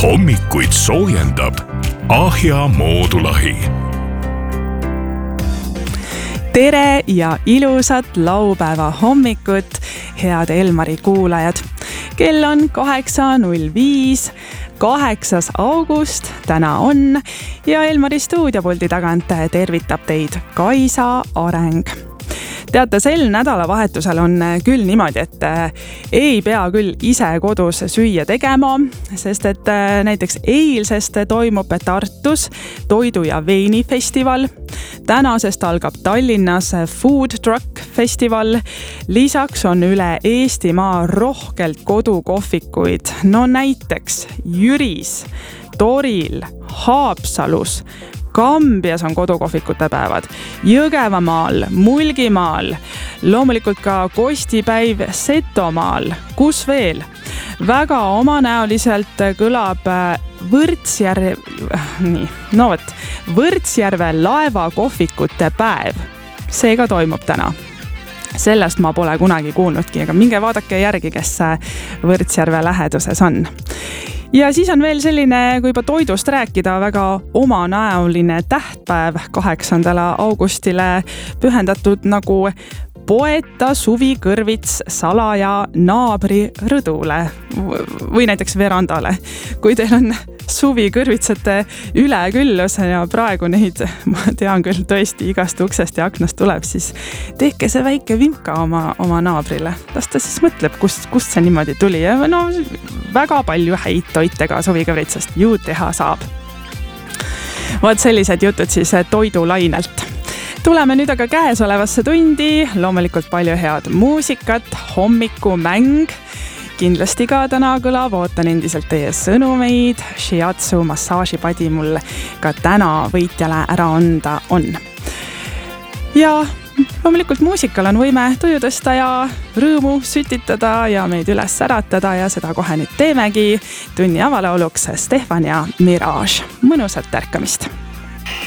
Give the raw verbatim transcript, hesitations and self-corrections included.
hommikuid soojendab Ahja moodulahi. Tere ja ilusat laupäeva hommikut, head Elmari kuulajad. Kell on kaheksa null viis, kaheksas august, täna on ja Elmari stuudiopuldi tagant tervitab teid Kaisa Areng. Teate, sel nädalavahetusel on küll niimoodi, et ei pea küll ise kodus süüa tegema, sest et näiteks eilsest toimub Tartus toidu- ja veinifestival. Tänasest algab Tallinnas Food Truck Festival. Lisaks on üle Eestimaa rohkelt kodukohvikuid. No näiteks Jüris, Toril, Haapsalus, Kambias on kodukohvikute päevad, Jõgevamaal, Mulgimaal, loomulikult ka kostipäiv Setomaal, kus veel? Väga omanäoliselt kõlab Võrtsjärve, nii, no võt, Võrtsjärve laevakohvikute päev. See ka toimub täna. Sellest ma pole kunagi kuulnudki, aga minge vaadake järgi, kes Võrtsjärve läheduses on. Ja siis on veel selline, kui juba toidust rääkida, väga omanäoline tähtpäev kaheksandale augustile pühendatud nagu poeta Suvi Kõrvits salaja naabri rõdule või näiteks verandale. Kui teil on Suvi Kõrvitsate üleküllus ja praegu neid, ma tean küll tõesti igast uksest ja aknast tuleb, siis tehke see väike vimka oma, oma naabrile. Las ta siis mõtleb, kust, kust see niimoodi tuli. Ja no, väga palju häid toite ka Suvi Kõrvitsast ju teha saab. Vaat sellised jutud siis toidulainelt. Tuleme nüüd aga käesolevasse tundi, loomulikult palju head muusikat, hommikumäng. Kindlasti ka täna kõlab, ootan endiselt teie sõnumeid. Shiatsu massaažipadi mul ka täna võitjale ära anda on. Ja loomulikult muusikal on võime tuju tõsta ja rõõmu sütitada ja meid üles äratada ja seda kohe nüüd teemegi. Tunni avalauluks Stefan ja Mirage. Mõnusat ärkamist!